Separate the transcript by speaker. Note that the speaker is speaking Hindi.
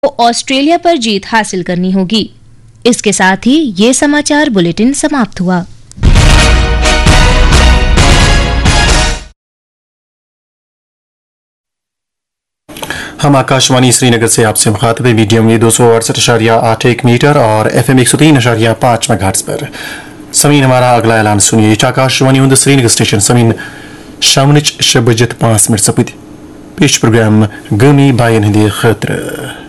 Speaker 1: को ऑस्ट्रेलिया पर जीत हासिल करनी होगी। इसके साथ ही ये समाचार बुलेटिन समाप्त हुआ।
Speaker 2: हम आकाशवाणी श्रीनगर से आपसे मुखातिब मीडियम ये 268.81 मीटर और FM 103.5 मेगाहर्ट्ज पर। समीन हमारा अगला ऐलान सुनिए। आकाशवाणी हुंद श्रीनगर स्टेशन समीन शामनिच 5 मिनट सपुद पेश प्रोग्राम गमी बायन हिंदी खतर।